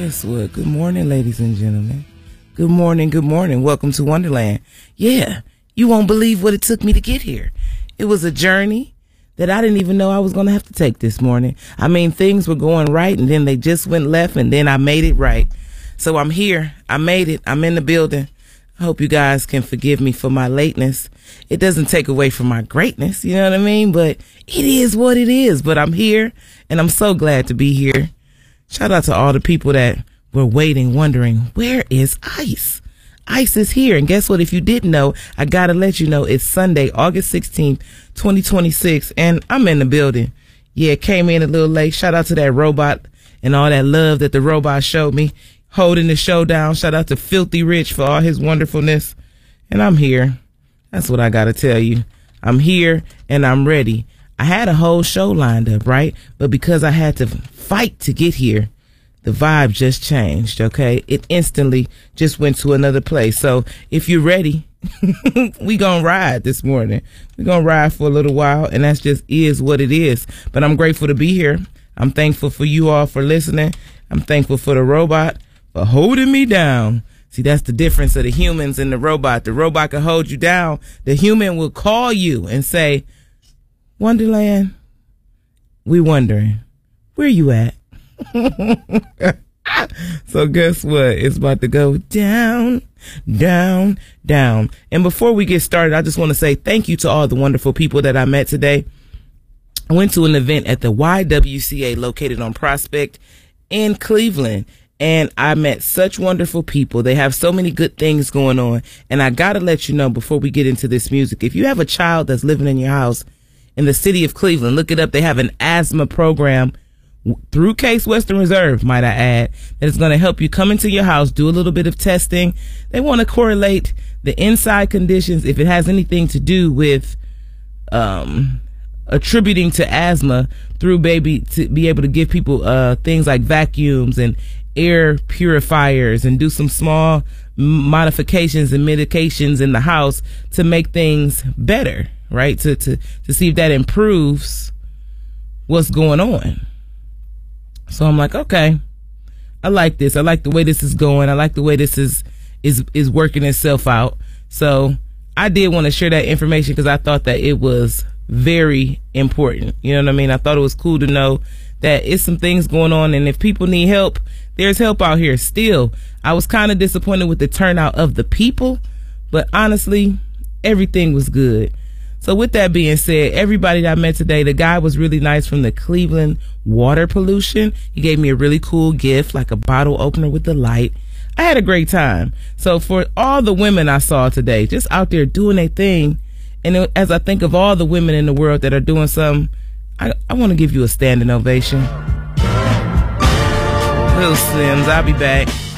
Guess what? Good morning, ladies and gentlemen. Good morning, good morning. Welcome to Wonderland. Yeah, you won't believe what it took me to get here. It was a journey that I didn't even know I was going to have to take this morning. I mean, things were going right, and then they just went left, and then I made it right. So I'm here. I made it. I'm in the building. I hope you guys can forgive me for my lateness. It doesn't take away from my greatness, you know what I mean? But it is what it is. But I'm here, and I'm so glad to be here. Shout out to all the people that were waiting, wondering, where is Ice? Ice is here. And guess what? If you didn't know, I got to let you know it's Sunday, August 16th, 2026, and I'm in the building. Yeah, came in a little late. Shout out to that robot and all that love that the robot showed me, holding the show down. Shout out to Filthy Rich for all his wonderfulness. And I'm here. That's what I got to tell you. I'm here and I'm ready. I had a whole show lined up, right? But because I had to fight to get here, the vibe just changed, okay? It instantly just went to another place. So if you're ready, we gonna ride this morning. We gonna ride for a little while, and that's just is what it is. But I'm grateful to be here. I'm thankful for you all for listening. I'm thankful for the robot for holding me down. See, that's the difference of the humans and the robot. The robot can hold you down. The human will call you and say, Wonderland, we wondering, where you at? So guess what? It's about to go down, down, down. And before we get started, I just want to say thank you to all the wonderful people that I met today. I went to an event at the YWCA located on Prospect in Cleveland, and I met such wonderful people. They have so many good things going on. And I got to let you know before we get into this music, if you have a child that's living in your house in the city of Cleveland, look it up. They have an asthma program through Case Western Reserve, might I add, that is going to help you come into your house, do a little bit of testing. They want to correlate the inside conditions, if it has anything to do with attributing to asthma, through baby to be able to give people things like vacuums and air purifiers and do some small modifications and medications in the house to make things better, right? To see if that improves what's going on. So I'm like, okay, I like this. I like the way this is going. I like the way this is working itself out. So I did want to share that information because I thought that it was very important. You know what I mean? I thought it was cool to know that it's some things going on, and if people need help, there's help out here. Still, I was kind of disappointed with the turnout of the people, but honestly, everything was good. So with that being said, everybody that I met today, the guy was really nice from the Cleveland Water Pollution. He gave me a really cool gift, like a bottle opener with the light. I had a great time. So for all the women I saw today, just out there doing their thing, and as I think of all the women in the world that are doing something, I want to give you a standing ovation. Little Slims, I'll be back.